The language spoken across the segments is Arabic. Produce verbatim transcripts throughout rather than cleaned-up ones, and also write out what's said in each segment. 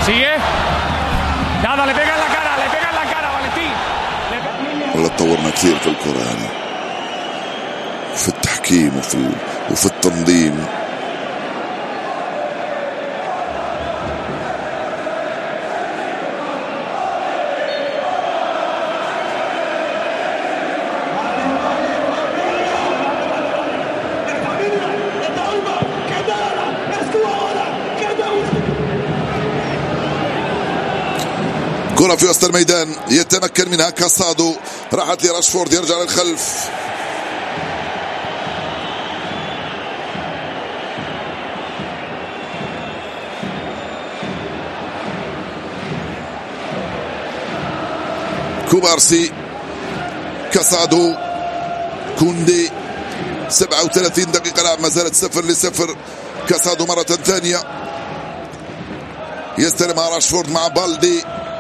Sigue. Nada, le pega en la cara, le pega en la cara, Valentín. والله تطورنا كثير في الكرة يعني في التحكيم وفي وفي التنظيم. كرة في وسط الميدان يتمكن منها كاسادو، راحت لراشفورد يرجع للخلف. كوبارسي، كاسادو، كوندي. سبعة وثلاثين دقيقة لعب، ما زالت صفر لصفر. كاسادو مرة ثانية يستلمها راشفورد مع بالدي.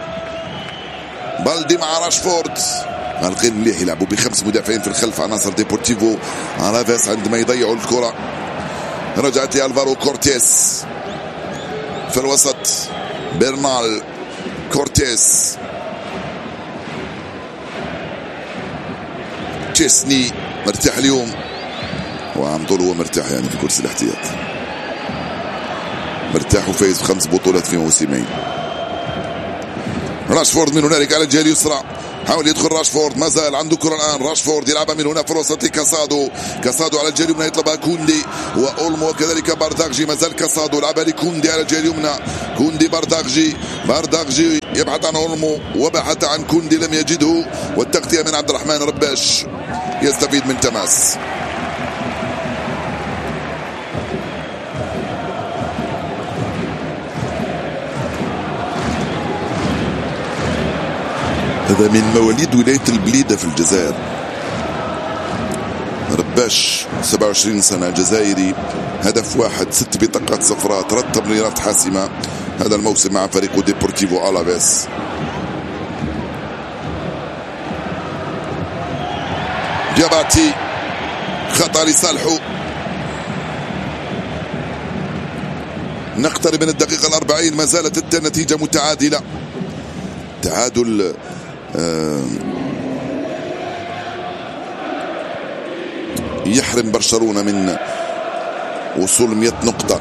بالدي مع راشفورد. القين مليح يلعبوا بخمس مدافعين في الخلف عناصر ديبورتيفو ألافيس عندما يضيعوا الكرة. رجعت لألفارو كورتيس في الوسط. برنال، كورتيس، تشيسني مرتاح اليوم وعم طول هو مرتاح يعني في كرسي الاحتياط، مرتاح وفايز بخمس بطولات في موسمين. راشفورد من هنالك على الجهه اليسرى، حاول يدخل راشفورد، ما زال عنده كرة الآن. راشفورد يلعبها من هنا في الوسط. كاسادو، كاسادو على الجهه اليمنى يطلبها كوندي وأولمو وكذلك بارداغجي. ما زال كاسادو لعبها لكوندي على الجهه اليمنى. كوندي، بارداغجي، بارداغجي يبحث عن أولمو وبحث عن كوندي لم يجده، والتغطية من عبد الرحمن رباش يستفيد من تماس. هذا من مواليد ولاية البليدة في الجزائر. رباش سبعة وعشرين سنة، جزائري، هدف واحد، ست بطاقات صفراء، ثلاث تمريرات حاسمة هذا الموسم مع فريق ديبورتيفو ألافيس. جاباتي، خطأ لصالحه. نقترب من الدقيقة الأربعين، ما زالت النتيجة متعادلة. تعادل يحرم برشلونة من وصول مئة نقطة،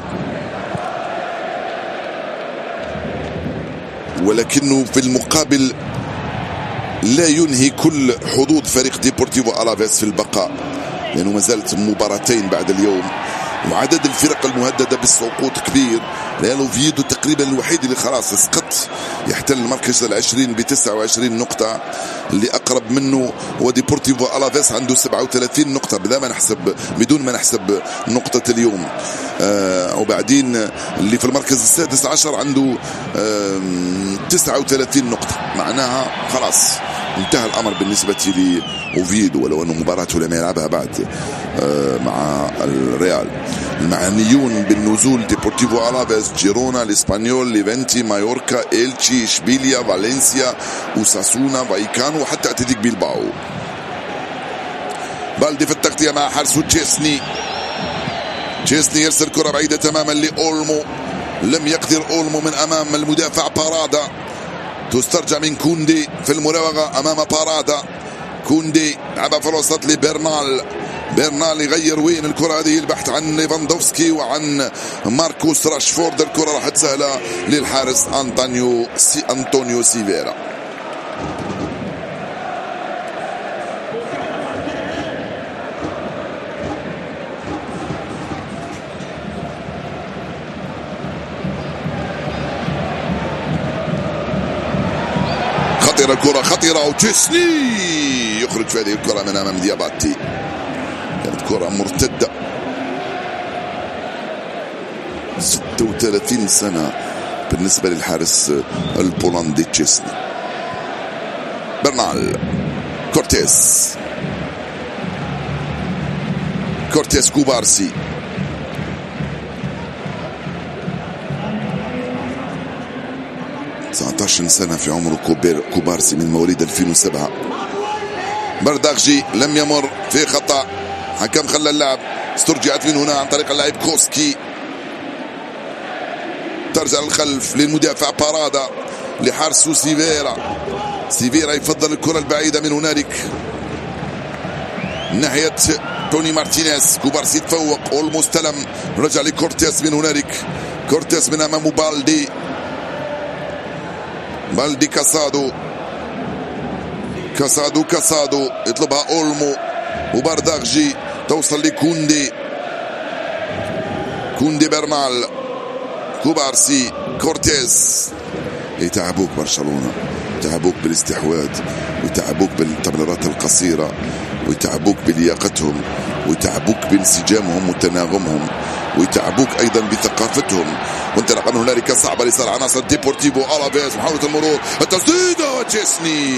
ولكنه في المقابل لا ينهي كل حظوظ فريق ديبورتيفو ألافيس في البقاء، لأنه ما زالت مباراتين بعد اليوم، وعدد الفرق المهددة بالسقوط كبير، لأنه فيدو تقريبا الوحيد اللي خلاص سقط يحتل المركز العشرين بتسعة وعشرين نقطة. اللي أقرب منه هو ديبورتيفو ألافيس عنده سبعة وثلاثين نقطة بلا ما نحسب، بدون ما نحسب نقطة اليوم. آه وبعدين اللي في المركز السادس عشر عنده آه تسعة وثلاثين نقطة، معناها خلاص انتهى الأمر بالنسبة لأوفيدو، ولو أنه مباراته لم يلعبها بعد آه مع الريال. المعنيون بالنزول ديبورتيفو ألافيس، جيرونا، الإسبانيول، ليفنتي، مايوركا، إلتشي، إشبيليا، فالنسيا، وساسونا، فايكانو، وحتى أتلتيك بيلباو. بالدي في التغطية مع حارس تشيسني. تشيسني يرسل كرة بعيدة تماما لأولمو، لم يقدر أولمو من أمام المدافع بارادا. تسترجع من كوندي في المراوغة أمام بارادا. كوندي لعبها في الوسط لبرنال. برنال يغير وين الكرة هذه، البحث عن ليفاندوفسكي وعن ماركوس راشفورد. الكرة راحت سهلة للحارس أنطونيو سي أنطونيو سيفيرا. خطيرة الكرة، خطيرة، وتشيسني يخرج في هذه الكرة من أمام دياباتي. كانت كرة مرتدة. ستة وثلاثين سنة بالنسبة للحارس البولندي تشيسني. برنال، كورتيس، كورتيس، كوبارسي، تسعة عشر سنة في عمره كوبارسي، من مواليد ألفين وسبعة. بارداغجي لم يمر في خطأ، حكم خلى اللعب، استرجعت من هنا عن طريق اللاعب كوسكي. ترجع للخلف للمدافع بارادا لحارسو سيفيرا. سيفيرا يفضل الكرة البعيدة من هنالك ناحية توني مارتينيز. كوبارسي تفوق، اولمو استلم، رجع لكورتيس من هنالك. كورتيس من امامه بالدي، بالدي كاسادو كاسادو كاسادو يطلبها اولمو وبارداغجي توصل لكوندي. كوندي برمال، كوبارسي، كورتيز. يتعبوك برشلونة، يتعبوك بالاستحواذ، ويتعبوك بالتمريرات القصيرة، ويتعبوك بلياقتهم، ويتعبوك بانسجامهم وتناغمهم، ويتعبوك ايضا بثقافتهم. وانطلاقا من هنالك صعبه لصالح عناصر ديبورتيفو الافيز. محاوله المرور، التسديده تشيسني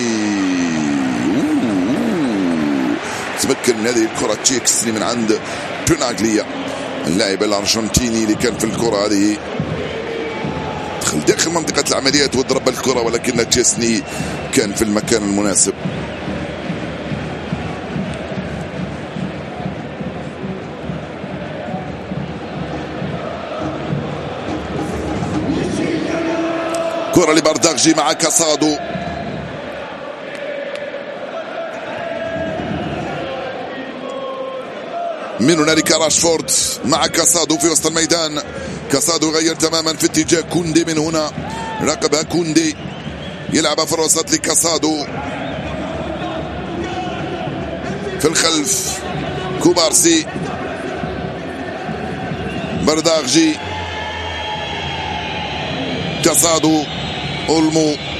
تمكن من هذه الكره تشيسني من عند بيناغليا اللاعب الارجنتيني اللي كان في الكره هذه دخل داخل منطقه العمليات وضرب الكره، ولكن تشيسني كان في المكان المناسب. كرة لبارداغجي مع كاسادو. من هنالك راشفورد مع كاسادو في وسط الميدان. كاسادو غير تماما في اتجاه كوندي من هنا، راقبها كوندي، يلعبها في الوسط لكاسادو في الخلف. كوبارسي، بارداغجي، كاسادو، اولمو.